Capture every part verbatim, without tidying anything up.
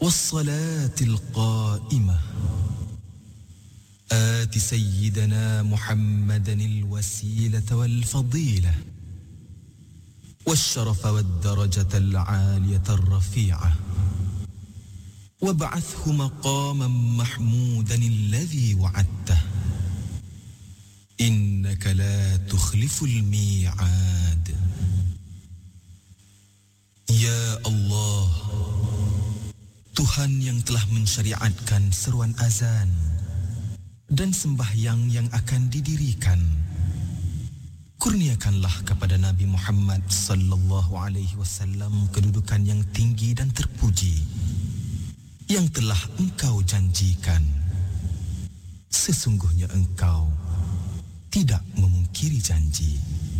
والصلاة القائمة آت سيدنا محمدا الوسيلة والفضيلة والشرف والدرجة العالية الرفيعة وابعثه مقاما محمودا الذي وعدته إنك لا تخلف الميعاد Ya Allah, Tuhan yang telah mensyariatkan seruan azan dan sembahyang yang akan didirikan, kurniakanlah kepada Nabi Muhammad sallallahu alaihi wasallam kedudukan yang tinggi dan terpuji yang telah engkau janjikan. Sesungguhnya engkau tidak memungkiri janji.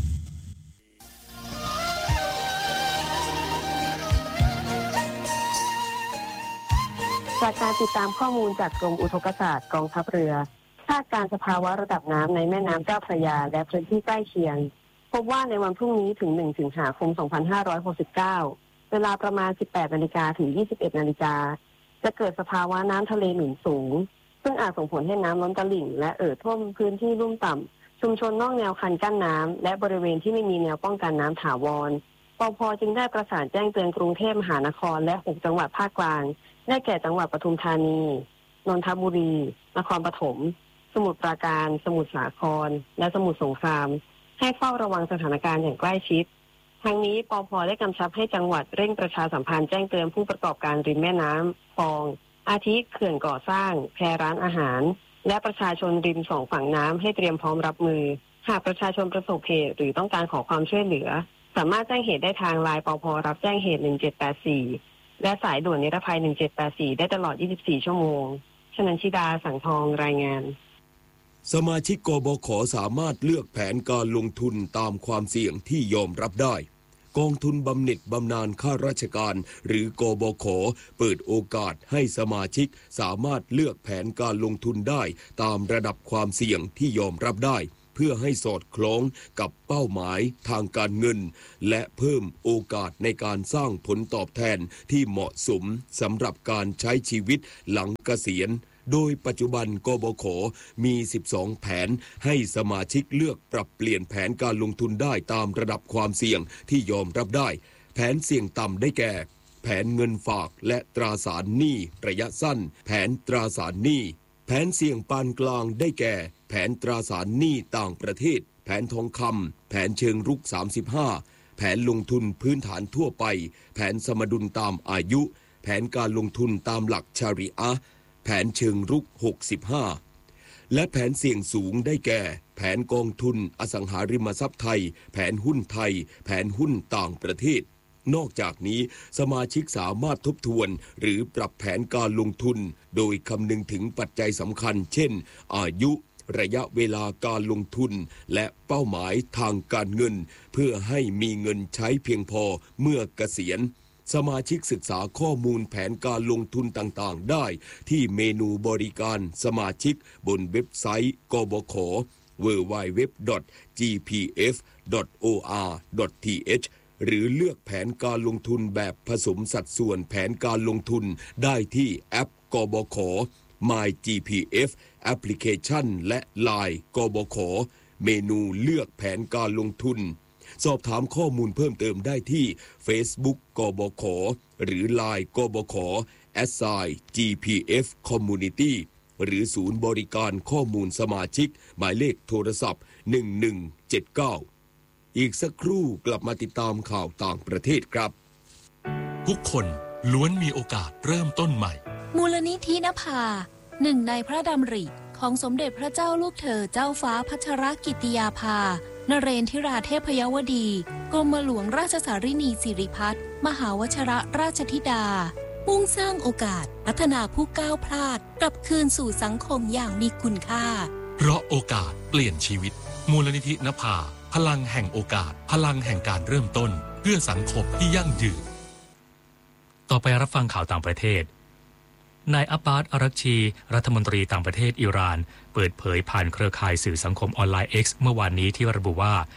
จากการติดตามข้อมูลจากกรมอุทกศาสตร์กองทัพเรือคาดการณ์สภาวะระดับน้ำในแม่น้ำเจ้าพระยาและพื้นที่ใกล้เคียงพบว่าในวันพรุ่งนี้ถึงหนึ่งสิงหาคมสองพันห้าร้อยหกสิบเก้าเวลาประมาณ สิบแปดนาฬิกา ถึง ยี่สิบเอ็ดนาฬิกาจะเกิดสภาวะน้ำทะเลหนุนสูงซึ่งอาจส่งผลให้น้ำล้นตลิ่งและเอ่อท่วมพื้นที่ลุ่มต่ำชุมชนนอกแนวคันกั้นน้ำและบริเวณที่ไม่มีแนวป้องกันน้ำถาวรปภ.จึงได้ประสานแจ้งเตือนกรุงเทพมหานครและหกจังหวัดภาคกลางได้แก่จังหวัดปทุมธานีนนทบุรีนครปฐมสมุทรปราการสมุทรสาครและสมุทรสงครามให้เฝ้าระวังสถานการณ์อย่างใกล้ชิดทั้งนี้ปภ.ได้กำชับให้จังหวัดเร่งประชาสัมพันธ์แจ้งเตือนผู้ประกอบการริมแม่น้ำคลองอาทิเขื่อนก่อสร้างแพร้านอาหารและประชาชนริมสองฝั่งน้ำให้เตรียมพร้อมรับมือหากประชาชนประสบเหตุหรือต้องการขอความช่วยเหลือสามารถแจ้งเหตุได้ทางไลน์ปภ.รับแจ้งเหตุหนึ่งเจ็ดแปดสี่และสายด่วนนิรภัยหนึ่งเจ็ดแปดสี่ได้ตลอดยี่สิบสี่ชั่วโมงชนันชิดาสังทองรายงานสมาชิกกบข.สามารถเลือกแผนการลงทุนตามความเสี่ยงที่ยอมรับได้กองทุนบำเหน็จบำนาญข้าราชการหรือกบข.เปิดโอกาสให้สมาชิกสามารถเลือกแผนการลงทุนได้ตามระดับความเสี่ยงที่ยอมรับได้เพื่อให้สอดคล้องกับเป้าหมายทางการเงินและเพิ่มโอกาสในการสร้างผลตอบแทนที่เหมาะสมสำหรับการใช้ชีวิตหลังเกษียณโดยปัจจุบันกบข.มีสิบสองแผนให้สมาชิกเลือกปรับเปลี่ยนแผนการลงทุนได้ตามระดับความเสี่ยงที่ยอมรับได้แผนเสี่ยงต่ำได้แก่แผนเงินฝากและตราสารหนี้ระยะสั้นแผนตราสารหนี้แผนเสี่ยงปานกลางได้แก่แผนตราสารหนี้ต่างประเทศแผนทองคำแผนเชิงรุกสามสิบห้าแผนลงทุนพื้นฐานทั่วไปแผนสมดุลตามอายุแผนการลงทุนตามหลักชาริอะห์แผนเชิงรุกหกสิบห้าและแผนเสี่ยงสูงได้แก่แผนกองทุนอสังหาริมทรัพย์ไทยแผนหุ้นไทยแผนหุ้นต่างประเทศนอกจากนี้สมาชิกสามารถทบทวนหรือปรับแผนการลงทุนโดยคำนึงถึงปัจจัยสำคัญเช่นอายุระยะเวลาการลงทุนและเป้าหมายทางการเงินเพื่อให้มีเงินใช้เพียงพอเมื่อเกษียณสมาชิกศึกษาข้อมูลแผนการลงทุนต่างๆได้ที่เมนูบริการสมาชิกบนเว็บไซต์กบข ดับเบิลยู ดับเบิลยู ดับเบิลยู ดอท จี พี เอฟ ดอท โอ อาร์ ดอท ที เอช หรือเลือกแผนการลงทุนแบบผสมสัดส่วนแผนการลงทุนได้ที่แอปกบข My จี พี เอฟ แอปพลิเคชันและ ไลน์ กบข เมนูเลือกแผนการลงทุนสอบถามข้อมูลเพิ่มเติมได้ที่ Facebook กบข หรือ ไลน์ กบข แอท ไซน์ จี พี เอฟ Community หรือศูนย์บริการข้อมูลสมาชิกหมายเลขโทรศัพท์หนึ่งหนึ่งเจ็ดเก้าอีกสักครู่กลับมาติดตามข่าวต่างประเทศครับทุกคนล้วนมีโอกาสเริ่มต้นใหม่มูลนิธินภาหนึ่งในพระดำริของสมเด็จพระเจ้าลูกเธอเจ้าฟ้าพัชรกิติยาภานเรนทิราเทพยวดีกรมหลวงราชสารินีสิริพัฒน์มหาวชรราชธิดามุ่งสร้างโอกาสพัฒนาผู้ก้าวพลาดกลับคืนสู่สังคมอย่างมีคุณค่าเพราะโอกาสเปลี่ยนชีวิตมูลนิธินภาพลังแห่งโอกาสพลังแห่งการเริ่มต้นเพื่อสังคมที่ยั่งยืนต่อไปรับฟังข่าวต่างประเทศนายอับบาส อารักชีรัฐมนตรีต่างประเทศอิหร่านเปิดเผยผ่านเครือข่ายสื่อสังคมออนไลน์ X เมื่อวานนี้ที่ระบุว่า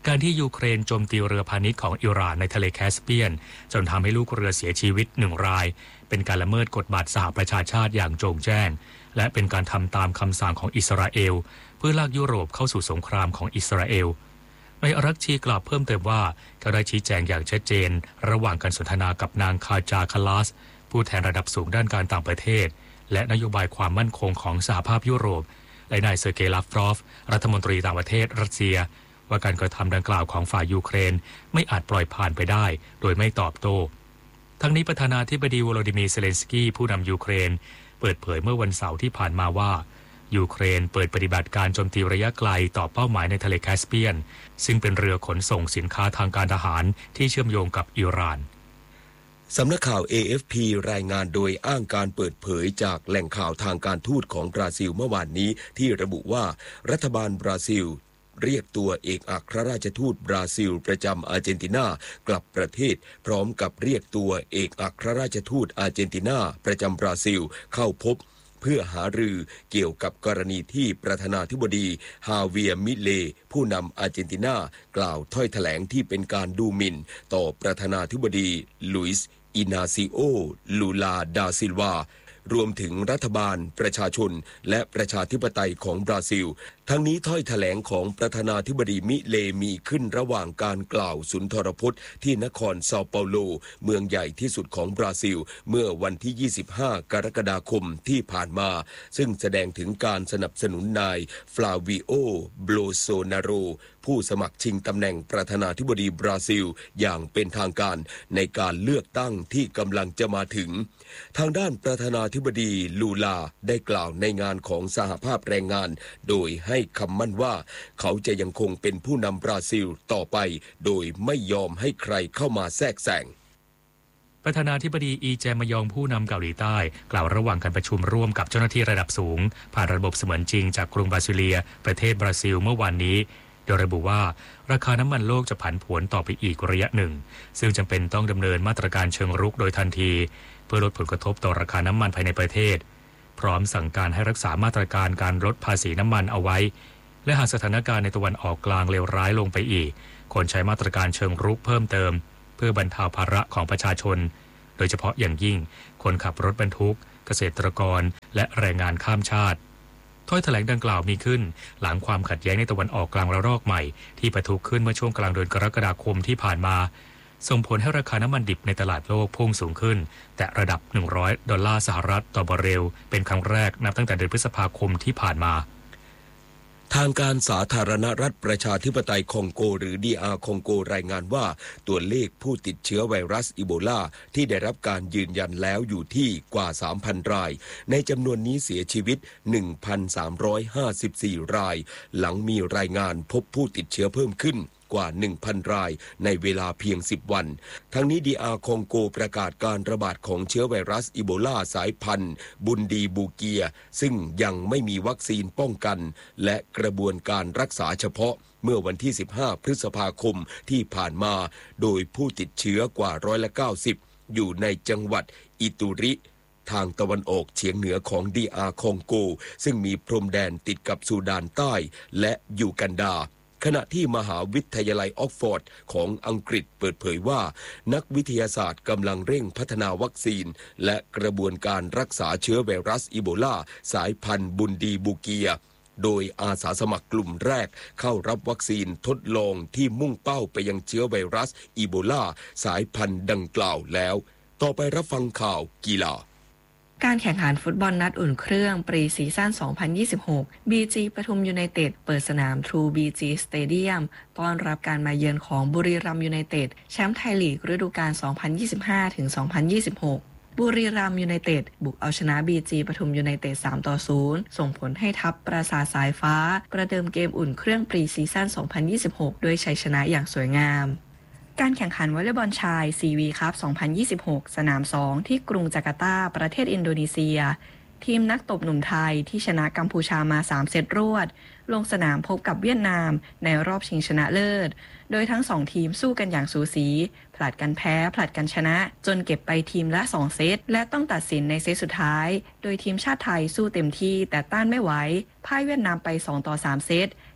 การที่ยูเครนโจมตีเรือพาณิชย์ของอิหร่านในทะเลแคสเปียนจนทำให้ลูกเรือเสียชีวิตหนึ่งรายเป็นการละเมิดกฎบัตรสหประชาชาติอย่างโจ่งแจ้งและเป็นการทำตามคำสั่งของอิสราเอลเพื่อลากยุโรปเข้าสู่สงครามของอิสราเอลนายอารักชีกล่าวเพิ่มเติมว่าเขาได้ชี้แจงอย่างชัดเจนระหว่างการสนทนากับนางคาจาคาลาสผู้แทนระดับสูงด้านการต่างประเทศและนโยบายความมั่นคงของสหภาพยุโรปและนายเซอร์เกย์ ลาฟรอฟรัฐมนตรีต่างประเทศรัสเซียว่าการกระทำดังกล่าวของฝ่ายยูเครนไม่อาจปล่อยผ่านไปได้โดยไม่ตอบโต้ทั้งนี้ประธานาธิบดีโวโลดิมีร์ เซเลนสกี้ผู้นำยูเครนเปิดเผยเมื่อวันเสาร์ที่ผ่านมาว่ายูเครนเปิดปฏิบัติการโจมตีระยะไกลต่อเป้าหมายในทะเลแคสเปียนซึ่งเป็นเรือขนส่งสินค้าทางการทหารที่เชื่อมโยงกับอิหร่านสำนักข่าว เอ เอฟ พี รายงานโดยอ้างการเปิดเผยจากแหล่งข่าวทางการทูตของบราซิลเมื่อวานนี้ที่ระบุว่ารัฐบาลบราซิลเรียกตัวเอกอัครราชทูตบราซิลประจำอาร์เจนตินากลับประเทศพร้อมกับเรียกตัวเอกอัครราชทูตอาร์เจนตินาประจำบราซิลเข้าพบเพื่อหารือเกี่ยวกับกรณีที่ประธานาธิบดีฮาเวียร์มิเลผู้นำอาร์เจนตินากล่าวถ้อยแถลงที่เป็นการดูหมิ่นต่อประธานาธิบดีลุยส์อินาซิโอลูลาดาซิลวารวมถึงรัฐบาลประชาชนและประชาธิปไตยของบราซิลทั้งนี้ถ้อยแถลงของประธานาธิบดีมิเลมีขึ้นระหว่างการกล่าวสุนทรพจน์ที่นครเซาเปาโลเมืองใหญ่ที่สุดของบราซิลเมื่อวันที่ยี่สิบห้ากรกฎาคมที่ผ่านมาซึ่งแสดงถึงการสนับสนุนนายฟลาวิโอโบลโซนาโรผู้สมัครชิงตำแหน่งประธานาธิบดีบราซิลอย่างเป็นทางการในการเลือกตั้งที่กำลังจะมาถึงทางด้านประธานาธิบดีลูลาได้กล่าวในงานของสหภาพแรงงานโดยให้คำมั่นว่าเขาจะยังคงเป็นผู้นำบราซิลต่อไปโดยไม่ยอมให้ใครเข้ามาแทรกแซงประธานาธิบดีอีแจมยองผู้นำเกาหลีใต้กล่าวระหว่างการประชุมร่วมกับเจ้าหน้าที่ระดับสูงผ่านระบบเสมือนจริงจากกรุงบราซิเลียประเทศบราซิลเมื่อวานนี้โดยระบุว่าราคาน้ำมันโลกจะผันผวนต่อไปอีกระยะหนึ่งซึ่งจำเป็นต้องดำเนินมาตรการเชิงรุกโดยทันทีเพื่อลดผลกระทบต่อราคาน้ำมันภายในประเทศพร้อมสั่งการให้รักษามาตรการการลดภาษีน้ำมันเอาไว้และหากสถานการณ์ในตะวันออกกลางเลวร้ายลงไปอีกควรใช้มาตรการเชิงรุกเพิ่มเติมเพื่อบรรเทาภาระของประชาชนโดยเฉพาะอย่างยิ่งคนขับรถบรรทุกเกษตรกรและแรงงานข้ามชาติถ้อยแถลงดังกล่าวมีขึ้นหลังความขัดแย้งในตะวันออกกลางระลอกใหม่ที่ปะทุขึ้นเมื่อช่วงกลางเดือนกรกฎาคมที่ผ่านมาส่งผลให้ราคาน้ำมันดิบในตลาดโลกพุ่งสูงขึ้นแต่ระดับหนึ่งร้อยดอลลาร์สหรัฐต่อบาร์เรลเป็นครั้งแรกนับตั้งแต่เดือนพฤษภาคมที่ผ่านมาทางการสาธารณรัฐประชาธิปไตยคองโกหรือ ดี อาร์ คองโกรายงานว่าตัวเลขผู้ติดเชื้อไวรัสอีโบลาที่ได้รับการยืนยันแล้วอยู่ที่กว่า สามพัน รายในจำนวนนี้เสียชีวิต หนึ่งพันสามร้อยห้าสิบสี่ รายหลังมีรายงานพบผู้ติดเชื้อเพิ่มขึ้นกว่า หนึ่งพัน รายในเวลาเพียงสิบวันทั้งนี้ ดี อาร์ คองโกประกาศการระบาดของเชื้อไวรัสอีโบลาสายพันธุ์บุนดีบูเกียซึ่งยังไม่มีวัคซีนป้องกันและกระบวนการรักษาเฉพาะเมื่อวันที่สิบห้าพฤษภาคมที่ผ่านมาโดยผู้ติดเชื้อกว่าร้อยละเก้าสิบอยู่ในจังหวัดอิตุริทางตะวันออกเฉียงเหนือของ ดี อาร์ คองโกซึ่งมีพรมแดนติดกับซูดานใต้และยูกันดาขณะที่มหาวิทยาลัยออกฟอร์ดของอังกฤษเปิดเผยว่านักวิทยาศาสตร์กำลังเร่งพัฒนาวัคซีนและกระบวนการรักษาเชื้อไวรัสอีโบลาสายพันธุ์บุนดีบูเกียโดยอาสาสมัครกลุ่มแรกเข้ารับวัคซีนทดลองที่มุ่งเป้าไปยังเชื้อไวรัสอีโบลาสายพันธุ์ดังกล่าวแล้วต่อไปรับฟังข่าวกีฬาการแข่งขันฟุตบอลนัดอุ่นเครื่องปรีซีซั่น สองพันยี่สิบหก บี จี ปทุมยูไนเต็ดเปิดสนาม True บี จี Stadium ต้อนรับการมาเยือนของบุรีรัมย์ยูไนเต็ดแชมป์ไทยลีกฤดูกาล สองพันยี่สิบห้าถึงสองพันยี่สิบหก บุรีรัมย์ยูไนเต็ดบุกเอาชนะ บี จี ปทุมยูไนเต็ด สามต่อศูนย์ ส่งผลให้ทัพปราสาทสายฟ้าประเดิมเกมอุ่นเครื่องปรีซีซั่น สองพันยี่สิบหก ด้วยชัยชนะอย่างสวยงามการแข่งขันวอลเลย์บอลชาย ซี วี คัพ สองพันยี่สิบหก สนาม สอง ที่กรุงจาการ์ตาประเทศอินโดนีเซียทีมนักตบหนุ่มไทยที่ชนะกัมพูชามาสามเซตรวดลงสนามพบกับเวียดนามในรอบชิงชนะเลิศโดยทั้งสองทีมสู้กันอย่างสูสีผลัดกันแพ้ผลัดกันชนะจนเก็บไปทีมละสองเซตและต้องตัดสินในเซตสุดท้ายโดยทีมชาติไทยสู้เต็มที่แต่ต้านไม่ไหวพ่ายเวียดนามไปสองต่อสามเซต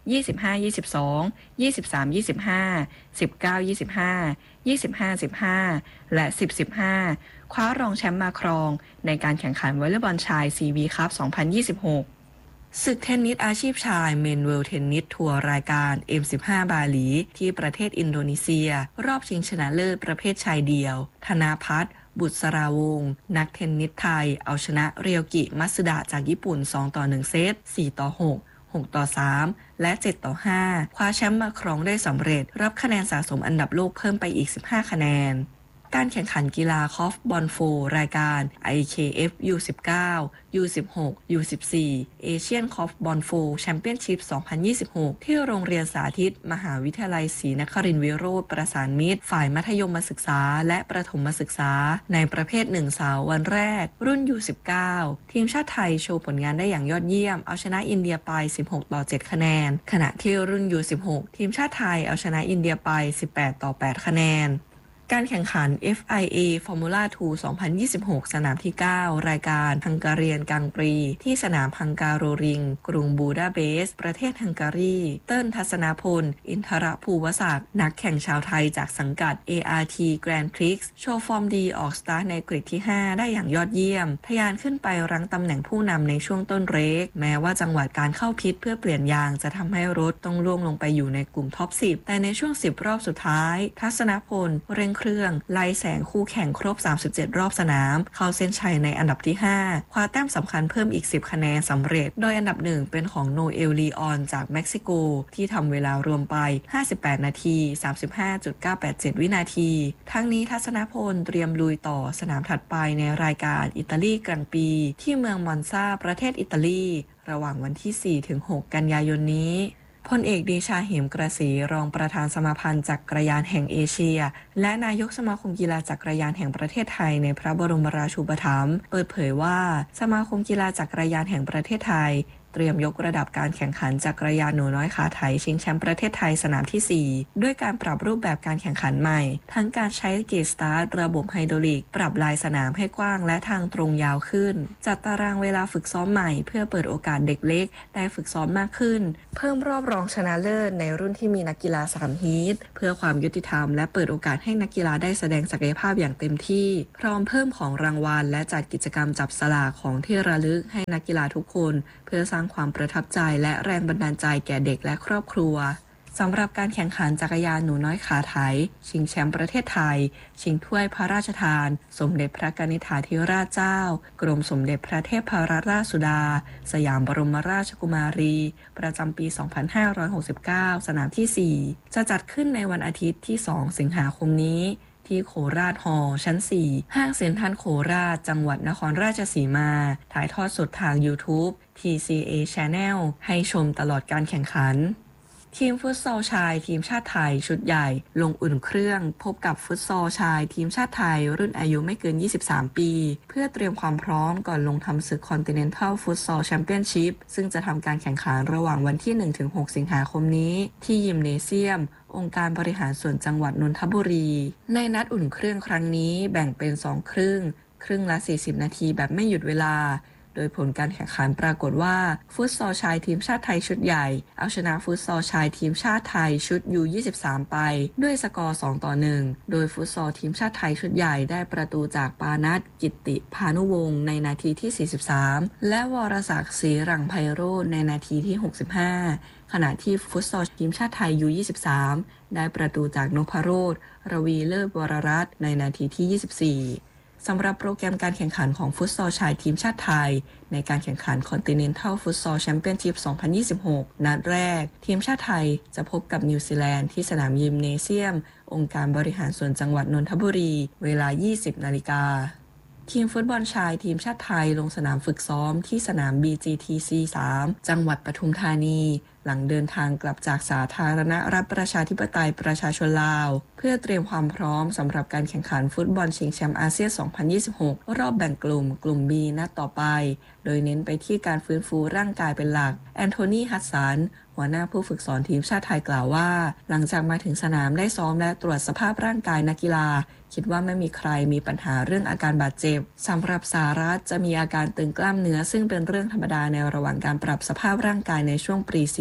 ยี่สิบห้า ยี่สิบสอง ยี่สิบสาม ยี่สิบห้า สิบเก้า ยี่สิบห้า ยี่สิบห้า สิบห้า และ สิบ สิบห้า คว้ารองแชมป์มาครองในการแข่งขันวอลเลย์บอลชาย ซี บี คัพ สองพันยี่สิบหก ศึกเทนนิสอาชีพชายเมนเวิลด์เทนนิสทัวร์รายการ เอ็ม สิบห้า บาหลีที่ประเทศอินโดนีเซียรอบชิงชนะเลิศประเภทชายเดี่ยวธนาพัฒน์บุษราวงศ์นักเทนนิสไทยเอาชนะเรียวกิมัตสึดะจากญี่ปุ่นสองต่อหนึ่งเซตสี่ต่อหก หกต่อสามและเจ็ดต่อห้าคว้าแชมป์มาครองได้สำเร็จรับคะแนนสะสมอันดับโลกเพิ่มไปอีกสิบห้าคะแนนการแข่งขันกีฬาคอฟบอลโฟรายการ ไอ เค เอฟ ยู สิบเก้า ยู สิบหก ยู สิบสี่ Asian Corf Ball Four Championship สองพันยี่สิบหกที่โรงเรียนสาธิตมหาวิทยาลัยศรีนครินทร์วิโรจน์ประสานมิตรฝ่ายมัธยมศึกษาและประถมศึกษาในประเภทหนึ่งสาววันแรกรุ่น ยู สิบเก้า ทีมชาติไทยโชว์ผลงานได้อย่างยอดเยี่ยมเอาชนะอินเดียไปสิบหกต่อเจ็ดคะแนนขณะที่รุ่น ยู สิบหก ทีมชาติไทยเอาชนะอินเดียไปสิบแปดต่อแปดคะแนนการแข่งขัน เอฟ ไอ เอ Formula ทู สองพันยี่สิบหก สนามที่ เก้า รายการฮังการีนกังปรีที่สนามฮังการโริงกรุงบูดาเปสต์ประเทศฮังการีเติ้ลทัศนพลอินทรภูวศักดิ์นักแข่งชาวไทยจากสังกัด เอ อาร์ ที Grand Prix โชว์ฟอร์มดีออกสตาร์ทในกริดที่ห้าได้อย่างยอดเยี่ยมทะยานขึ้นไปรั้งตำแหน่งผู้นำในช่วงต้นเรสแม้ว่าจังหวะการเข้าพิทเพื่อเปลี่ยนยางจะทำให้รถต้องล่วงลงไปอยู่ในกลุ่มท็อปสิบแต่ในช่วงสิบรอบสุดท้ายทัศนพลเร่งเครื่องไล่แสงคู่แข่งครบสามสิบเจ็ดรอบสนามเข้าเส้นชัยในอันดับที่ห้าคว้าแต้มสำคัญเพิ่มอีกสิบคะแนนสำเร็จโดยอันดับหนึ่งเป็นของโนเอลลีออนจากเม็กซิโกที่ทำเวลารวมไปห้าสิบแปดนาที สามสิบห้าจุดเก้าแปดเจ็ด วินาทีทั้งนี้ทัศนพลเตรียมลุยต่อสนามถัดไปในรายการอิตาลีกลางปีที่เมืองมอนซาประเทศอิตาลีระหว่างวันที่ สี่ถึงหก กันยายนนี้พลเอกเดชาเหมกระสีรองประธานสมาพันธ์จักรยานแห่งเอเชียและนายกสมาคมกีฬาจักรยานแห่งประเทศไทยในพระบรมราชูปถัมภ์เปิดเผยว่าสมาคมกีฬาจักรยานแห่งประเทศไทยเตรียมยกระดับการแข่งขันจักรยานหนูน้อยขาไถชิงแชมป์ประเทศไทยสนามที่สี่ด้วยการปรับรูปแบบการแข่งขันใหม่ทั้งการใช้เกจสตาร์ทระบบไฮดรอลิกปรับลายสนามให้กว้างและทางตรงยาวขึ้นจัดตารางเวลาฝึกซ้อมใหม่เพื่อเปิดโอกาสเด็กเล็กได้ฝึกซ้อมมากขึ้นเพิ่มรอบรองชนะเลิศในรุ่นที่มีนักกีฬาสามฮีทเพื่อความยุติธรรมและเปิดโอกาสให้นักกีฬาได้แสดงศักยภาพอย่างเต็มที่พร้อมเพิ่มของรางวัลและจัดกิจกรรมจับสลากของที่ระลึกให้นักกีฬาทุกคนเพื่อสร้างความประทับใจและแรงบันดาลใจแก่เด็กและครอบครัวสำหรับการแข่งขันจักรยานหนูน้อยขาไถชิงแชมป์ประเทศไทยชิงถ้วยพระราชทานสมเด็จพระกนิษฐาธิราชเจ้ากรมสมเด็จพระเทพรัตนราชสุดาสยามบรมราชกุมารีประจำปี สองพันห้าร้อยหกสิบเก้า สนามที่ สี่จะจัดขึ้นในวันอาทิตย์ที่ สอง สิงหาคมนี้ที่โคราชฮอลล์ชั้น สี่ ห้างเซ็นทรัลโคราชจังหวัดนครราชสีมาถ่ายทอดสดทาง YouTube ที ซี เอ Channel ให้ชมตลอดการแข่งขันทีมฟุตซอลชายทีมชาติไทยชุดใหญ่ลงอุ่นเครื่องพบกับฟุตซอลชายทีมชาติไทยรุ่นอายุไม่เกินยี่สิบสามปีเพื่อเตรียมความพร้อมก่อนลงทำศึก Continental Futsal Championship ซึ่งจะทำการแข่งขันระหว่างวันที่ หนึ่งถึงหก สิงหาคมนี้ที่ยิมเนเซียมองค์การบริหารส่วนจังหวัดนนทบุรีในนัดอุ่นเครื่องครั้งนี้แบ่งเป็นสองครึ่งครึ่งละสี่สิบนาทีแบบไม่หยุดเวลาโดยผลการแข่งขันปรากฏว่าฟุตซอลชายทีมชาติไทยชุดใหญ่เอาชนะฟุตซอลชายทีมชาติไทยชุด ยู ยี่สิบสาม ไปด้วยสกอร์ สองต่อหนึ่ง โดยฟุตซอลทีมชาติไทยชุดใหญ่ได้ประตูจากปานัสกิตติพานุวงศ์ในนาทีที่ สี่สิบสาม และวรศักดิ์ศรีรังไพโรจน์ในนาทีที่ หกสิบห้า ขณะที่ฟุตซอลทีมชาติไทย ยู ยี่สิบสาม ได้ประตูจากนพโรจน์รวีเลิศวรรัตน์ในนาทีที่ ยี่สิบสี่สำหรับโปรแกรมการแข่งขันของฟุตซอลชายทีมชาติไทยในการแข่งขัน Continental Futsal Championship สองพันยี่สิบหก นัดแรกทีมชาติไทยจะพบกับนิวซีแลนด์ที่สนามยิมเนเซียมองค์การบริหารส่วนจังหวัดนนทบุรีเวลา ยี่สิบนาฬิกาทีมฟุตบอลชายทีมชาติไทยลงสนามฝึกซ้อมที่สนาม บี จี ที ซี สาม จังหวัดปทุมธานีหลังเดินทางกลับจากสาธารณรัฐประชาธิปไตยประชาชนลาวเพื่อเตรียมความพร้อมสำหรับการแข่งขันฟุตบอลชิงแชมป์อาเซียน สองพันยี่สิบหก รอบแบ่งกลุ่มกลุ่ม B นัดต่อไปโดยเน้นไปที่การฟื้นฟูร่างกายเป็นหลักแอนโทนี ฮัดสันหัวหน้าผู้ฝึกสอนทีมชาติไทยกล่าวว่าหลังจากมาถึงสนามได้ซ้อมและตรวจสภาพร่างกายนักกีฬาคิดว่าไม่มีใครมีปัญหาเรื่องอาการบาดเจ็บสำหรับสารัตจะมีอาการตึงกล้ามเนื้อซึ่งเป็นเรื่องธรรมดาในระหว่างการปรับสภาพร่างกายในช่วงปรีซี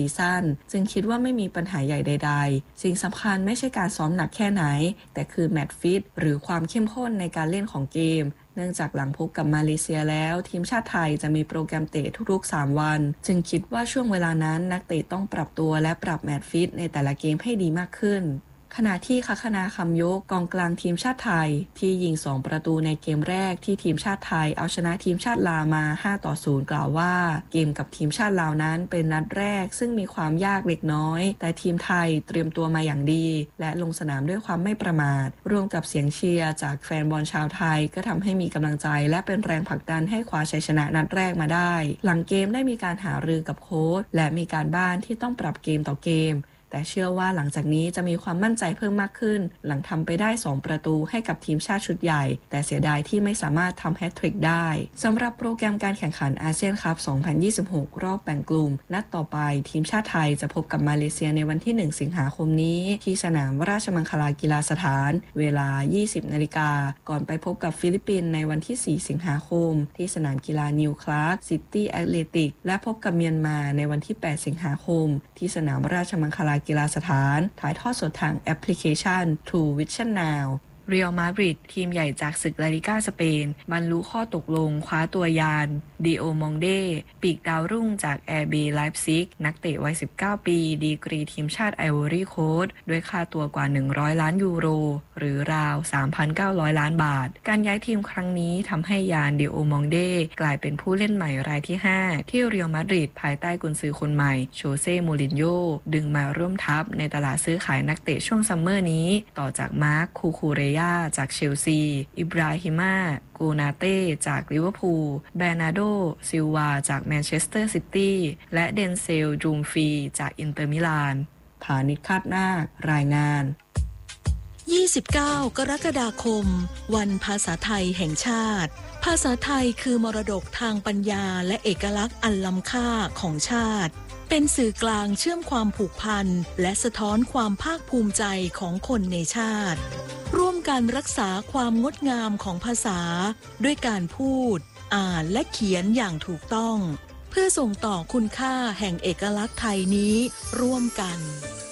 ซั่นจึงคิดว่าไม่มีปัญหาใหญ่ใดๆสิ่งสำคัญไม่ใช่การซ้อมหนักแค่ไหนแต่คือแมตช์ฟิตหรือความเข้มข้นในการเล่นของเกมเนื่องจากหลังพบกับมาเลเซียแล้วทีมชาติไทยจะมีโปรแกรมเตะทุกๆสามวันจึงคิดว่าช่วงเวลานั้นนักเตะต้องปรับตัวและปรับแมตช์ฟิตในแต่ละเกมให้ดีมากขึ้นขณะที่คัคนาคำยกกองกลางทีมชาติไทยที่ยิงสองประตูในเกมแรกที่ทีมชาติไทยเอาชนะทีมชาติลาวมาห้าต่อศูนย์กล่าวว่าเกมกับทีมชาติลาวนั้นเป็นนัดแรกซึ่งมีความยากเล็กน้อยแต่ทีมไทยเตรียมตัวมาอย่างดีและลงสนามด้วยความไม่ประมาทร่วมกับเสียงเชียร์จากแฟนบอลชาวไทยก็ทำให้มีกำลังใจและเป็นแรงผลักดันให้คว้าชัยชนะนัดแรกมาได้หลังเกมได้มีการหารือกับโค้ชและมีการบ้านที่ต้องปรับเกมต่อเกมแต่เชื่อว่าหลังจากนี้จะมีความมั่นใจเพิ่มมากขึ้นหลังทำไปได้สองประตูให้กับทีมชาติชุดใหญ่แต่เสียดายที่ไม่สามารถทำแฮตทริกได้สำหรับโปรแกรมการแข่งขันอาเซียนคัพ สองพันยี่สิบหก รอบแบ่งกลุ่มนัดต่อไปทีมชาติไทยจะพบกับมาเลเซียในวันที่หนึ่งสิงหาคมนี้ที่สนามราชมังคลากีฬาสถานเวลา ยี่สิบนาฬิกาก่อนไปพบกับฟิลิปปินส์ในวันที่สี่สิงหาคมที่สนามกีฬานิวคลาสซิตี้แอตเลติกและพบกับเมียนมาในวันที่แปดสิงหาคมที่สนามราชมังคลากีฬาสถานถ่ายทอดสดทางแอปพลิเคชัน True Vision Nowเรียลมาดริดทีมใหญ่จากศึกลาลิก้าสเปนบรรลุข้อตกลงคว้าตัวยานดิโอมองเดปีกดาวรุ่งจาก อาร์ บี ไลป์ซิกนักเตะวัยสิบเก้าปีดีกรีทีมชาติไอวอรี่โคสต์ด้วยค่าตัวกว่าหนึ่งร้อยล้านยูโรหรือราว สามพันเก้าร้อย ล้านบาทการย้ายทีมครั้งนี้ทำให้ยานดิโอมองเดกลายเป็นผู้เล่นใหม่รายที่ห้าที่เรียลมาดริดภายใต้กุนซือคนใหม่โชเซ่มูรินโญ่ดึงมาร่วมทัพในตลาดซื้อขายนักเตะช่วงซัมเมอร์นี้ต่อจากมาร์คคูคูเรยาจากเชลซีอิบราฮิมาโกนาเต้จากลิเวอร์พูลแบร์นาโดซิลวาจากแมนเชสเตอร์ซิตี้และเดนเซลจูมฟีจากอินเตอร์มิลานผานิชคาดนาครายงานยี่สิบเก้ากรกฎาคมวันภาษาไทยแห่งชาติภาษาไทยคือมรดกทางปัญญาและเอกลักษณ์อันล้ำค่าของชาติเป็นสื่อกลางเชื่อมความผูกพันและสะท้อนความภาคภูมิใจของคนในชาติร่วมกันรักษาความงดงามของภาษาด้วยการพูดอ่านและเขียนอย่างถูกต้องเพื่อส่งต่อคุณค่าแห่งเอกลักษณ์ไทยนี้ร่วมกัน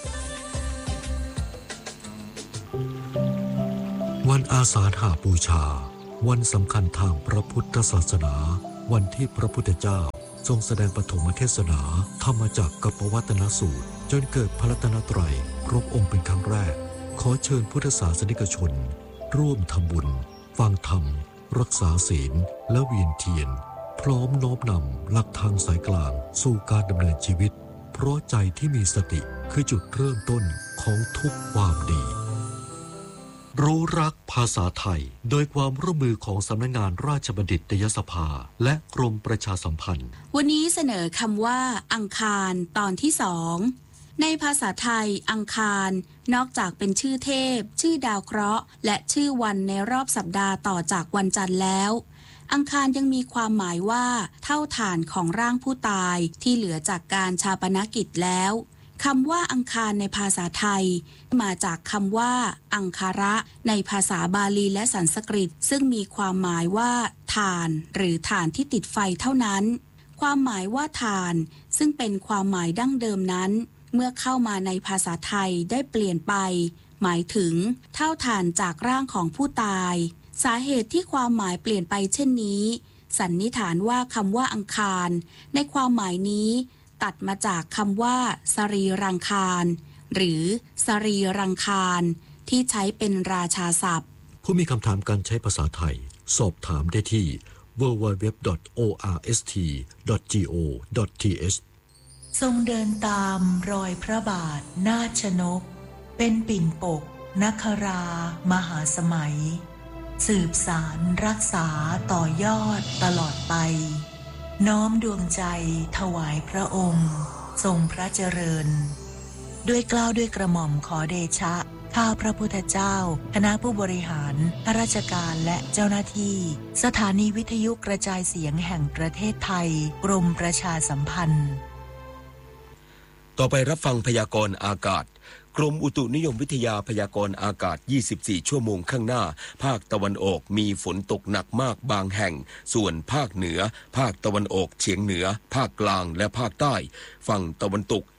วันอาสาฬหบูชาวันสำคัญทางพระพุทธศาสนาวันที่พระพุทธเจ้าทรงแสดงปฐมเทศนาธรรมจักรกับปวัตนสูตรจนเกิดพระรัตนตรัยครบองค์เป็นครั้งแรกขอเชิญพุทธศาสนิกชนร่วมทำบุญฟังธรรมรักษาศีลและเวียนเทียนพร้อมน้อมนำหลักทางสายกลางสู่การดำเนินชีวิตเพราะใจที่มีสติคือจุดเริ่มต้นของทุกความดีรู้รักภาษาไทยโดยความร่วมมือของสำนักงานราชบัณฑิตยสภาและกรมประชาสัมพันธ์วันนี้เสนอคำว่าอังคารตอนที่สองในภาษาไทยอังคารนอกจากเป็นชื่อเทพชื่อดาวเคราะห์และชื่อวันในรอบสัปดาห์ต่อจากวันจันทร์แล้วอังคารยังมีความหมายว่าเท่าฐานของร่างผู้ตายที่เหลือจากการชาปนกิจแล้วคำว่าอังคารในภาษาไทยมาจากคำว่าอังคาระในภาษาบาลีและสันสกฤตซึ่งมีความหมายว่าถ่านหรือถ่านที่ติดไฟเท่านั้นความหมายว่าถ่านซึ่งเป็นความหมายดั้งเดิมนั้นเมื่อเข้ามาในภาษาไทยได้เปลี่ยนไปหมายถึงเท่าถ่านจากร่างของผู้ตายสาเหตุที่ความหมายเปลี่ยนไปเช่นนี้สันนิษฐานว่าคำว่าอังคารในความหมายนี้ตัดมาจากคำว่าสรีรังคารหรือสรีรังคารที่ใช้เป็นราชาศัพท์ผู้มีคำถามการใช้ภาษาไทยสอบถามได้ที่ ดับเบิลยู ดับเบิลยู ดับเบิลยู ดอท โอ อาร์ เอส ที ดอท จี โอ ดอท ที เอชทรงเดินตามรอยพระบาทนาชนกเป็นปิ่นปกนครามหาสมัยสืบสารรักษาต่อยอดตลอดไปน้อมดวงใจถวายพระองค์ทรงพระเจริญด้วยเกล้าด้วยกระหม่อมขอเดชะข้าพระพุทธเจ้าคณะผู้บริหารข้าราชการและเจ้าหน้าที่สถานีวิทยุกระจายเสียงแห่งประเทศไทยกรมประชาสัมพันธ์ต่อไปรับฟังพยากรณ์อากาศกรมอุตุนิยมวิทยาพยากรณ์อากาศยี่สิบสี่ชั่วโมงข้างหน้าภาคตะวันออกมีฝนตกหนักมากบางแห่งส่วนภาคเหนือภาคตะวันออกเฉียงเหนือภาคกลางและภาคใต้ฝั่งตะวันตก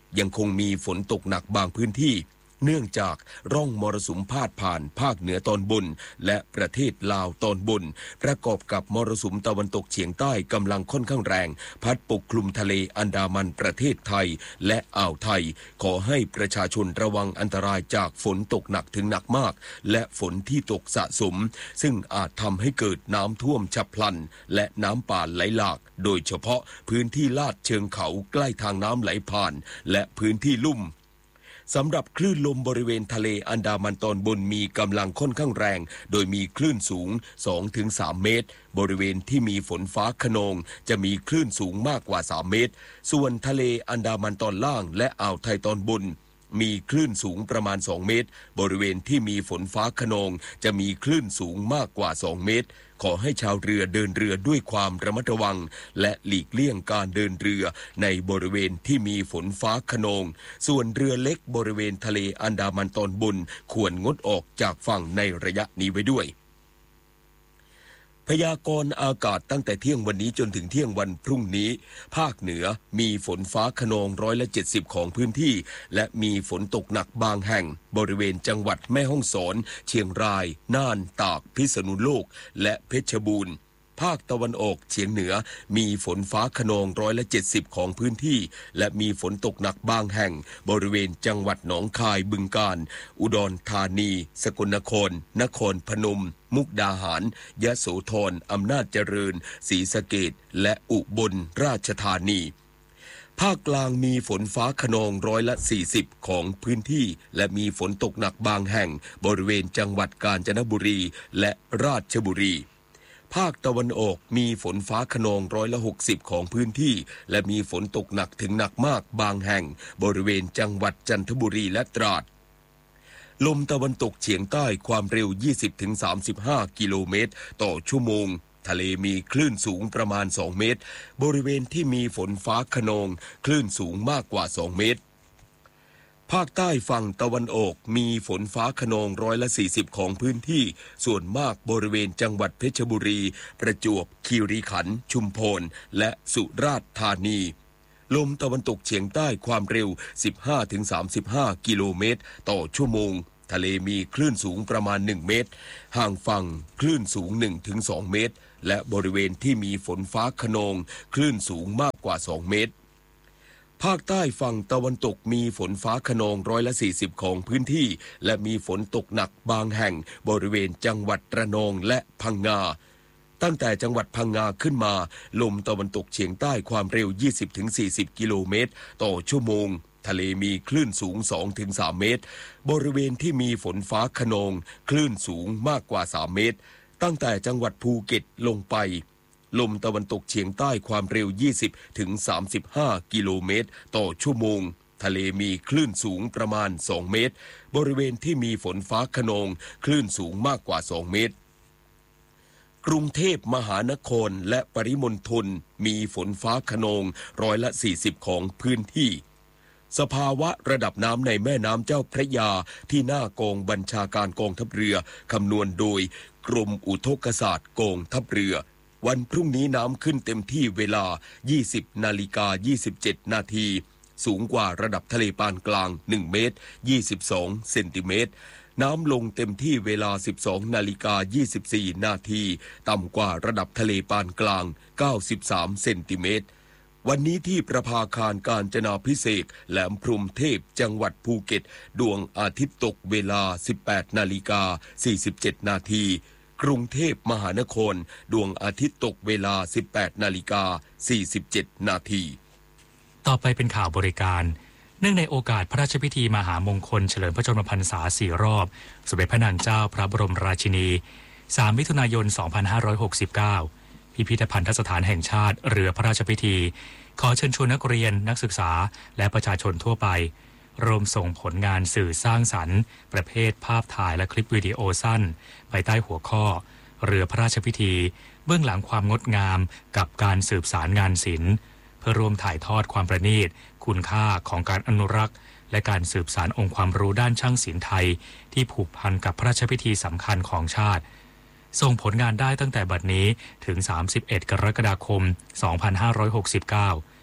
ยังคงมีฝนตกหนักบางพื้นที่เนื่องจากร่องมรสุมพาดผ่านภาคเหนือตอนบนและประเทศลาวตอนบนประกอบกับมรสุมตะวันตกเฉียงใต้กำลังค่อนข้างแรงพัดปกคลุมทะเลอันดามันประเทศไทยและอ่าวไทยขอให้ประชาชนระวังอันตรายจากฝนตกหนักถึงหนักมากและฝนที่ตกสะสมซึ่งอาจทำให้เกิดน้ำท่วมฉับพลันและน้ำป่าไหลหลากโดยเฉพาะพื้นที่ลาดเชิงเขาใกล้ทางน้ำไหลผ่านและพื้นที่ลุ่มสำหรับคลื่นลมบริเวณทะเลอันดามันตอนบนมีกำลังค่อนข้างแรงโดยมีคลื่นสูง สองถึงสาม เมตรบริเวณที่มีฝนฟ้าคะนองจะมีคลื่นสูงมากกว่าสามเมตรส่วนทะเลอันดามันตอนล่างและอ่าวไทยตอนบนมีคลื่นสูงประมาณสองเมตรบริเวณที่มีฝนฟ้าคะนองจะมีคลื่นสูงมากกว่าสองเมตรขอให้ชาวเรือเดินเรือด้วยความระมัดระวังและหลีกเลี่ยงการเดินเรือในบริเวณที่มีฝนฟ้าคะนองส่วนเรือเล็กบริเวณทะเลอันดามันตอนบนควรงดออกจากฝั่งในระยะนี้ไว้ด้วยพยากรณ์อากาศตั้งแต่เที่ยงวันนี้จนถึงเที่ยงวันพรุ่งนี้ภาคเหนือมีฝนฟ้าคะนองร้อยละเจ็ดสิบของพื้นที่และมีฝนตกหนักบางแห่งบริเวณจังหวัดแม่ฮ่องสอนเชียงรายน่านตากพิษณุโลกและเพชรบูรณ์ภาคตะวันออกเฉียงเหนือมีฝนฟ้าคะนองร้อยละเจ็ดสิบของพื้นที่และมีฝนตกหนักบางแห่งบริเวณจังหวัดหนองคายบึงกาฬอุดรธานีสกลนครนครพนมมุกดาหารยโสธรอำนาจเจริญศรีสะเกษและอุบลราชธานีภาคกลางมีฝนฟ้าคะนองร้อยละสี่สิบของพื้นที่และมีฝนตกหนักบางแห่งบริเวณจังหวัดกาญจนบุรีและราชบุรีภาคตะวันออกมีฝนฟ้าคะนองร้อยละหกสิบของพื้นที่และมีฝนตกหนักถึงหนักมากบางแห่งบริเวณจังหวัดจันทบุรีและตราดลมตะวันตกเฉียงใต้ความเร็ว ยี่สิบถึงสามสิบห้า กิโลเมตรต่อชั่วโมงทะเลมีคลื่นสูงประมาณสองเมตรบริเวณที่มีฝนฟ้าคะนองคลื่นสูงมากกว่าสองเมตรภาคใต้ฝั่งตะวันออกมีฝนฟ้าคะนองร้อยละสี่สิบของพื้นที่ส่วนมากบริเวณจังหวัดเพชรบุรีประจวบคีรีขันธ์ชุมพรและสุราษฎร์ธานีลมตะวันตกเฉียงใต้ความเร็ว สิบห้าถึงสามสิบห้า กิโลเมตรต่อชั่วโมงทะเลมีคลื่นสูงประมาณหนึ่งเมตรห่างฝั่งคลื่นสูง หนึ่งถึงสอง เมตรและบริเวณที่มีฝนฟ้าคะนองคลื่นสูงมากกว่าสองเมตรภาคใต้ฝั่งตะวันตกมีฝนฟ้าคะนองร้อยละสี่สิบของพื้นที่และมีฝนตกหนักบางแห่งบริเวณจังหวัดระนองและพังงาตั้งแต่จังหวัดพังงาขึ้นมาลมตะวันตกเฉียงใต้ความเร็ว ยี่สิบถึงสี่สิบ กิโลเมตรต่อชั่วโมงทะเลมีคลื่นสูง สองถึงสาม เมตรบริเวณที่มีฝนฟ้าคะนองคลื่นสูงมากกว่าสามเมตรตั้งแต่จังหวัดภูเก็ตลงไปลมตะวันตกเฉียงใต้ความเร็ว ยี่สิบถึงสามสิบห้า กิโลเมตรต่อชั่วโมงทะเลมีคลื่นสูงประมาณสองเมตรบริเวณที่มีฝนฟ้าคะนองคลื่นสูงมากกว่าสองเมตรกรุงเทพมหานครและปริมณฑลมีฝนฟ้าคะนองร้อยละสี่สิบของพื้นที่สภาวะระดับน้ำในแม่น้ำเจ้าพระยาที่หน้ากองบัญชาการกองทัพเรือคำนวณโดยกรมอุทกศาสตร์กองทัพเรือวันพรุ่งนี้น้ำขึ้นเต็มที่เวลา ยี่สิบนาฬิกายี่สิบเจ็ด นาทีสูงกว่าระดับทะเลปานกลางหนึ่งเมตรยี่สิบสองเซนติเมตรน้ำลงเต็มที่เวลา สิบสองนาฬิกายี่สิบสี่ นาทีต่ำกว่าระดับทะเลปานกลางเก้าสิบสามเซนติเมตรวันนี้ที่ประภาคารกาญจนาภิเษกแหลมพรหมเทพจังหวัดภูเก็ตดวงอาทิตย์ตกเวลา สิบแปดนาฬิกาสี่สิบเจ็ด นาทีกรุงเทพมหานครดวงอาทิตย์ตกเวลา สิบแปดนาฬิกาสี่สิบเจ็ด นาทีต่อไปเป็นข่าวบริการเนื่องในโอกาสพระราชพิธีมหามงคลเฉลิมพระชนมพรรษาสี่รอบสมเด็จพระนางเจ้าพระบรมราชินีสามมิถุนายนสองพันห้าร้อยหกสิบเก้าพิพิธภัณฑสถานแห่งชาติเรือพระราชพิธีขอเชิญชวนนักเรียนนักศึกษาและประชาชนทั่วไปรวมส่งผลงานสื่อสร้างสรรค์ประเภทภาพถ่ายและคลิปวิดีโอสั้นภายใต้หัวข้อเรือพระราชพิธีเบื้องหลังความงดงามกับการสืบสารงานศิลป์เพื่อร่วมถ่ายทอดความประณีตคุณค่าของการอนุรักษ์และการสืบสานองค์ความรู้ด้านช่างศิลป์ไทยที่ผูกพันกับพระราชพิธีสำคัญของชาติส่งผลงานได้ตั้งแต่บัดนี้ถึงสามสิบเอ็ดกรกฎาคมสองพันห้าร้อยหกสิบเก้า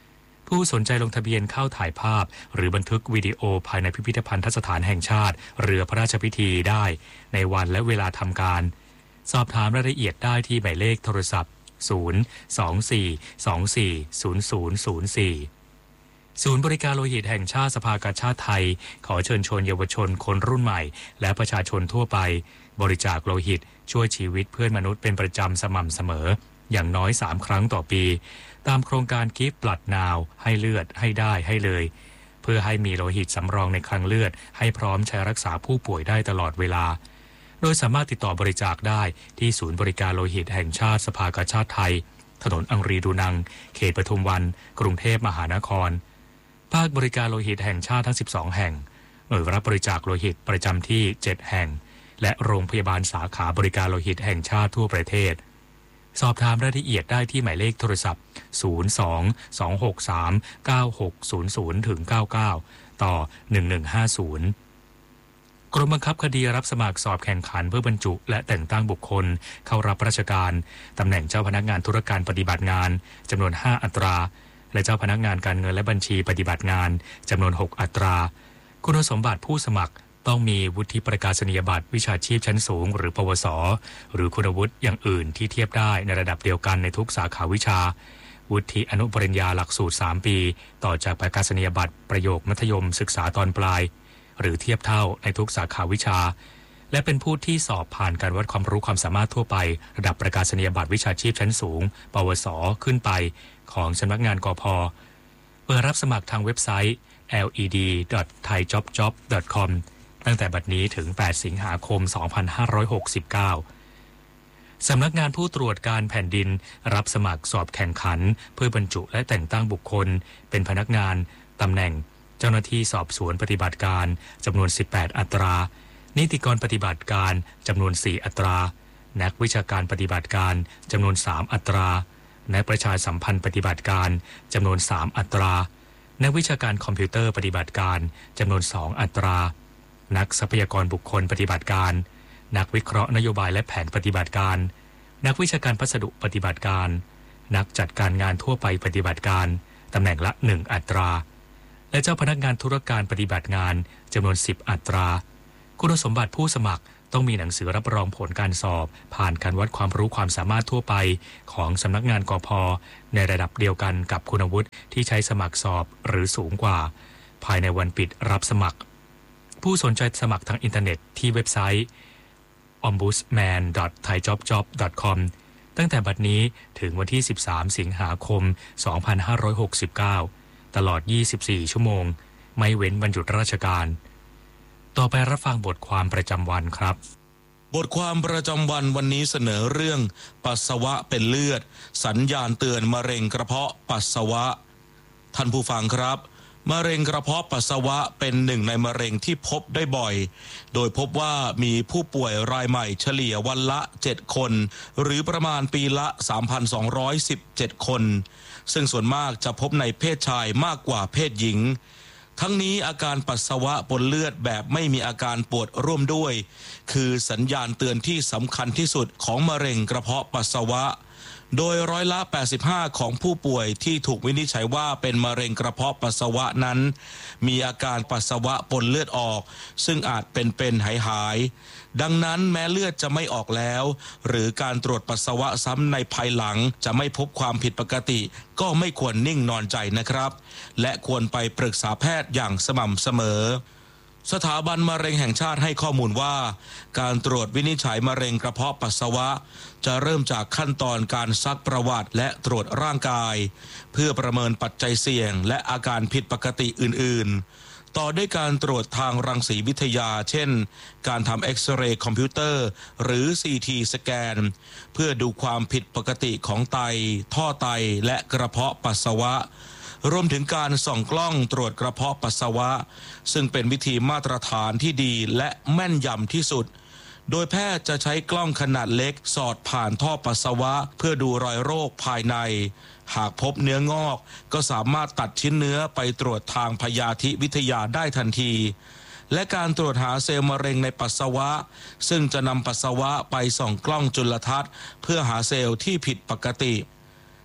ผู้สนใจลงทะเบียนเข้าถ่ายภาพหรือบันทึกวิดีโอภายในพิพิธภัณฑสถานแห่งชาติเรือพระราชพิธีได้ในวันและเวลาทำการสอบถามรายละเอียดได้ที่หมายเลขโทรศัพท์ศูนย์ สอง สี่ สอง สี่ ศูนย์ ศูนย์ ศูนย์ สี่ศูนย์บริการโลหิตแห่งชาติสภากาชาดไทยขอเชิญชวนเยาวชนคนรุ่นใหม่และประชาชนทั่วไปบริจาคโลหิตช่วยชีวิตเพื่อนมนุษย์เป็นประจำสม่ำเสมออย่างน้อยสามครั้งต่อปีตามโครงการ Give Blood Now ให้เลือดให้ได้ให้เลยเพื่อให้มีโลหิตสำรองในคลังเลือดให้พร้อมใช้รักษาผู้ป่วยได้ตลอดเวลาโดยสามารถติดต่อบริจาคได้ที่ศูนย์บริการโลหิตแห่งชาติสภากาชาดไทยถนนอังรีดูนังเขตปทุมวันกรุงเทพมหานครภาคบริการโลหิตแห่งชาติทั้งสิบสองแห่งหน่วยรับบริจาคโลหิตประจำที่เจ็ดแห่งและโรงพยาบาลสาขาบริการโลหิตแห่งชาติทั่วประเทศสอบถามรายละเอียดได้ที่หมายเลขโทรศัพท์ศูนย์ สอง สอง หก สาม เก้า หก ศูนย์ ศูนย์ ถึง เก้าเก้า ต่อ หนึ่ง หนึ่ง ห้า ศูนย์กรมบังคับคดีรับสมัครสอบแข่งขันเพื่อบรรจุและแต่งตั้งบุคคลเข้ารับราชการตำแหน่งเจ้าพนักงานธุรการปฏิบัติงานจำนวนห้าอัตราและเจ้าพนักงานการเงินและบัญชีปฏิบัติงานจำนวนหกอัตราคุณสมบัติผู้สมัครต้องมีวุฒิประกาศนียบัตรวิชาชีพชั้นสูงหรือปวสหรือคุณวุฒิอย่างอื่นที่เทียบได้ในระดับเดียวกันในทุกสาขาวิชาวุฒิอนุปริญญาหลักสูตรสามปีต่อจากประกาศนียบัตรประโยคมัธยมศึกษาตอนปลายหรือเทียบเท่าในทุกสาขาวิชาและเป็นผู้ที่สอบผ่านการวัดความรู้ความสามารถทั่วไประดับประกาศนียบัตรวิชาชีพชั้นสูงปวสขึ้นไปของสำนักงานกพ.เปิดรับสมัครทางเว็บไซต์ แอล อี ดี ดอท ไทย จ็อบ จ็อบ ดอท คอม ตั้งแต่บัดนี้ถึงแปดสิงหาคมสองพันห้าร้อยหกสิบเก้าสำนักงานผู้ตรวจการแผ่นดินรับสมัครสอบแข่งขันเพื่อบรรจุและแต่งตั้งบุคคลเป็นพนักงานตำแหน่งเจ้าหน้าที่สอบสวนปฏิบัติการจำนวนสิบแปดอัตรานิติกรปฏิบัติการจำนวนสี่อัตรานักวิชาการปฏิบัติการจำนวนสามอัตรานักประชาสัมพันธ์ปฏิบัติการจำนวนสามอัตรานักวิชาการคอมพิวเตอร์ปฏิบัติการจำนวนสองอัตรานักทรัพยากรบุคคลปฏิบัติการนักวิเคราะห์นโยบายและแผนปฏิบัติการนักวิชาการพัสดุปฏิบัติการนักจัดการงานทั่วไปปฏิบัติการตำแหน่งละหนึ่งอัตราและเจ้าพนักงานธุรการปฏิบัติงานจำนวนสิบอัตราคุณสมบัติผู้สมัครต้องมีหนังสือรับรองผลการสอบผ่านการวัดความรู้ความสามารถทั่วไปของสำนักงานกพ.ในระดับเดียวกันกับคุณวุฒิที่ใช้สมัครสอบหรือสูงกว่าภายในวันปิดรับสมัครผู้สนใจสมัครทางอินเทอร์เน็ตที่เว็บไซต์ ออมบูสแมน ดอท ไทย จ็อบ จ็อบ ดอท คอม ตั้งแต่บัดนี้ถึงวันที่สิบสามสิงหาคมสองพันห้าร้อยหกสิบเก้าตลอดยี่สิบสี่ชั่วโมงไม่เว้นวันหยุดราชการต่อไปรับฟังบทความประจำวันครับบทความประจำวันวันนี้เสนอเรื่องปัสสาวะเป็นเลือดสัญญาณเตือนมะเร็งกระเพาะปัสสาวะท่านผู้ฟังครับมะเร็งกระเพาะปัสสาวะเป็นหนึ่งในมะเร็งที่พบได้บ่อยโดยพบว่ามีผู้ป่วยรายใหม่เฉลี่ยวันละเจ็ดคนหรือประมาณปีละ สามพันสองร้อยสิบเจ็ด คนซึ่งส่วนมากจะพบในเพศชายมากกว่าเพศหญิงทั้งนี้อาการปัสสาวะปนเลือดแบบไม่มีอาการปวดร่วมด้วยคือสัญญาณเตือนที่สำคัญที่สุดของมะเร็งกระเพาะปัสสาวะโดยร้อยละแปดสิบห้าของผู้ป่วยที่ถูกวินิจฉัยว่าเป็นมะเร็งกระเพาะปัสสาวะนั้นมีอาการปัสสาวะปนเลือดออกซึ่งอาจเป็นเป็นหายหายดังนั้นแม้เลือดจะไม่ออกแล้วหรือการตรวจปัสสาวะซ้ำในภายหลังจะไม่พบความผิดปกติก็ไม่ควรนิ่งนอนใจนะครับและควรไปปรึกษาแพทย์อย่างสม่ำเสมอสถาบันมะเร็งแห่งชาติให้ข้อมูลว่าการตรวจวินิจฉัยมะเร็งกระเพาะปัสสาวะจะเริ่มจากขั้นตอนการซักประวัติและตรวจร่างกายเพื่อประเมินปัจจัยเสี่ยงและอาการผิดปกติอื่นๆต่อด้วยการตรวจทางรังสีวิทยาเช่นการทำเอ็กซเรย์คอมพิวเตอร์หรือ ซี ที สแกนเพื่อดูความผิดปกติของไตท่อไตและกระเพาะปัสสาวะรวมถึงการส่องกล้องตรวจกระเพาะปัสสาวะซึ่งเป็นวิธีมาตรฐานที่ดีและแม่นยำที่สุดโดยแพทย์จะใช้กล้องขนาดเล็กสอดผ่านท่อปัสสาวะเพื่อดูรอยโรคภายในหากพบเนื้องอกก็สามารถตัดชิ้นเนื้อไปตรวจทางพยาธิวิทยาได้ทันทีและการตรวจหาเซลล์มะเร็งในปัสสาวะซึ่งจะนำปัสสาวะไปส่องกล้องจุลทรรศน์เพื่อหาเซลล์ที่ผิดปกติ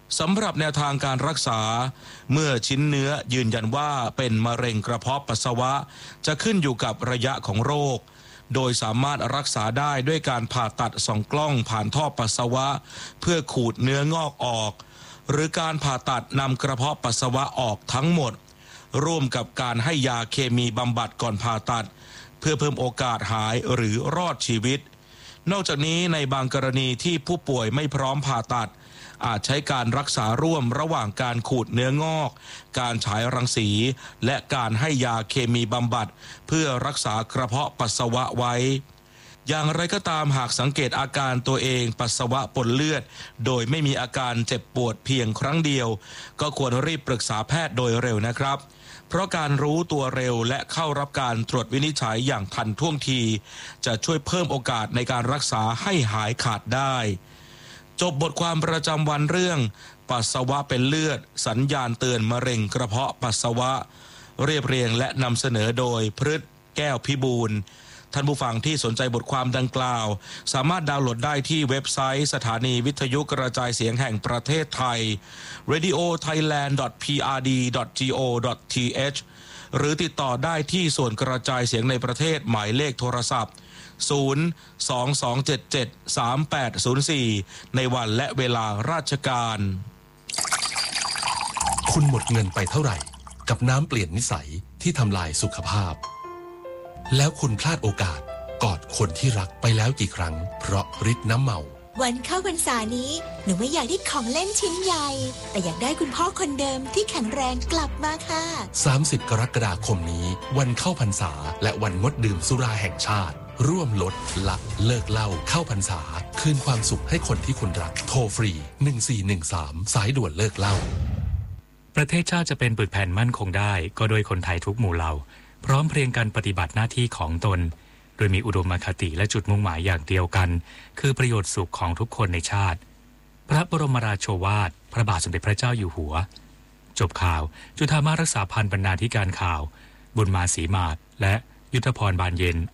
สำหรับแนวทางการรักษาเมื่อชิ้นเนื้อยืนยันว่าเป็นมะเร็งกระเพาะปัสสาวะจะขึ้นอยู่กับระยะของโรคโดยสามารถรักษาได้ด้วยการผ่าตัดส่องกล้องผ่านท่อปัสสาวะเพื่อขูดเนื้องอกออกหรือการผ่าตัดนำกระเพาะปัสสาวะออกทั้งหมดร่วมกับการให้ยาเคมีบำบัดก่อนผ่าตัดเพื่อเพิ่มโอกาสหายหรือรอดชีวิตนอกจากนี้ในบางกรณีที่ผู้ป่วยไม่พร้อมผ่าตัดอาจใช้การรักษาร่วมระหว่างการขูดเนื้องอกการฉายรังสีและการให้ยาเคมีบำบัดเพื่อรักษากระเพาะปัสสาวะไว้อย่างไรก็ตามหากสังเกตอาการตัวเองปัสสาวะปนเลือดโดยไม่มีอาการเจ็บปวดเพียงครั้งเดียวก็ควรรีบปรึกษาแพทย์โดยเร็วนะครับเพราะการรู้ตัวเร็วและเข้ารับการตรวจวินิจฉัยอย่างทันท่วงทีจะช่วยเพิ่มโอกาสในการรักษาให้หายขาดได้จบบทความประจำวันเรื่องปัสสาวะเป็นเลือดสัญญาณเตือนมะเร็งกระเพาะปัสสาวะเรียบเรียงและนำเสนอโดยพฤทธิ์แก้วพิบูลย์ท่านผู้ฟังที่สนใจบทความดังกล่าวสามารถดาวน์โหลดได้ที่เว็บไซต์สถานีวิทยุกระจายเสียงแห่งประเทศไทย เรดิโอไทยแลนด์ ดอท พี อาร์ ดี ดอท จี โอ ดอท ที เอช หรือติดต่อได้ที่ส่วนกระจายเสียงในประเทศหมายเลขโทรศัพท์ศูนย์ สอง สอง เจ็ด เจ็ด สาม แปด ศูนย์ สี่ในวันและเวลาราชการคุณหมดเงินไปเท่าไหร่กับน้ำเปลี่ยนนิสัยที่ทำลายสุขภาพแล้วคุณพลาดโอกาสกอดคนที่รักไปแล้วกี่ครั้งเพราะฤทธิ์น้ำเมาวันเข้าพรรษานี้หนูไม่อยากได้ของเล่นชิ้นใหญ่แต่อยากได้คุณพ่อคนเดิมที่แข็งแรงกลับมาค่ะสามสิบกรกฎาคมนี้วันเข้าพรรษาและวันงดดื่มสุราแห่งชาติร่วมลดละเลิกเหล้าเข้าพรรษาคืนความสุขให้คนที่คุณรักโทรฟรีหนึ่งสี่หนึ่งสามสายด่วนเลิกเหล้าประเทศชาติจะเป็นปึกแผ่นมั่นคงได้ก็โดยคนไทยทุกหมู่เหล่าพร้อมเพรียงกันปฏิบัติหน้าที่ของตนโดยมีอุดมคติและจุดมุ่งหมายอย่างเดียวกันคือประโยชน์สุขของทุกคนในชาติพระบรมราโชวาทพระบาทสมเด็จพระเจ้าอยู่หัวจบข่าวจุฑามาสรักษาพันธ์บรรณาธิการข่าวบุญมาศรีมาศและยุทธพรบานเย็น